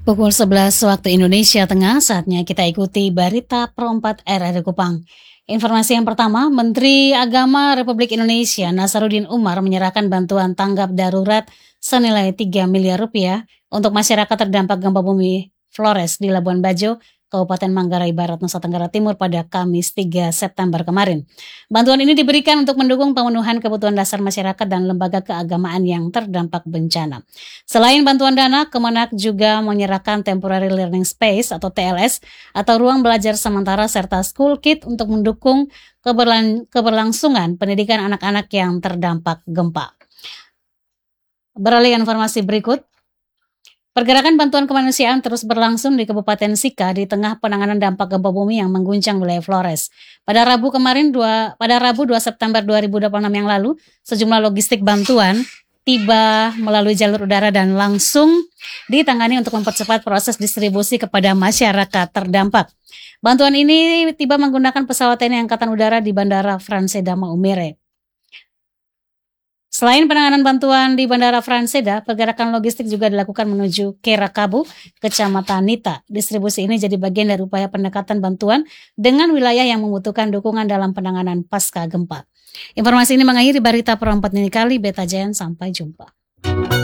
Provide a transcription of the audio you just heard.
Pukul 11 waktu Indonesia Tengah, saatnya kita ikuti Berita Pro 4 RRI Kupang. Informasi yang pertama, Menteri Agama Republik Indonesia Nasaruddin Umar menyerahkan bantuan tanggap darurat senilai 3 miliar rupiah untuk masyarakat terdampak gempa bumi Flores di Labuan Bajo, Kabupaten Manggarai Barat, Nusa Tenggara Timur pada Kamis 3 September kemarin. Bantuan ini diberikan untuk mendukung pemenuhan kebutuhan dasar masyarakat dan lembaga keagamaan yang terdampak bencana. Selain bantuan dana, Kemenak juga menyerahkan Temporary Learning Space atau TLS atau ruang belajar sementara serta school kit untuk mendukung keberlangsungan pendidikan anak-anak yang terdampak gempa. Beralih informasi berikut. Pergerakan bantuan kemanusiaan terus berlangsung di Kabupaten Sika di tengah penanganan dampak gempa bumi yang mengguncang wilayah Flores. Pada Rabu 2 September 2026 yang lalu, sejumlah logistik bantuan tiba melalui jalur udara dan langsung ditangani untuk mempercepat proses distribusi kepada masyarakat terdampak. Bantuan ini tiba menggunakan pesawat TNI Angkatan Udara di Bandara Franseda Maumere. Selain penanganan bantuan di Bandara Franseda, pergerakan logistik juga dilakukan menuju Kerakabu, Kecamatan Nita. Distribusi ini jadi bagian dari upaya pendekatan bantuan dengan wilayah yang membutuhkan dukungan dalam penanganan pasca gempa. Informasi ini mengakhiri Berita Pro 4 ini kali. Beta Jen, sampai jumpa.